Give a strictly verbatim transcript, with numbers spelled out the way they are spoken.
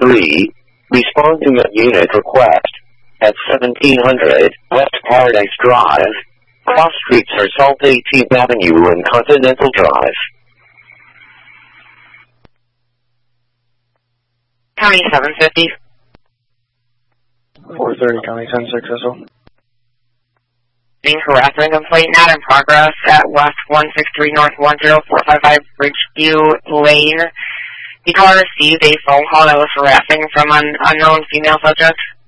three, respond to a unit request at seventeen hundred West Paradise Drive, cross streets are Salt eighteenth Avenue and Continental Drive. County seven fifty. four thirty, County ten six S O. Being harassment complaint not in progress at West one six three North one zero four five five Bridgeview Lane. The caller received a phone call that was harassing from an unknown female subject.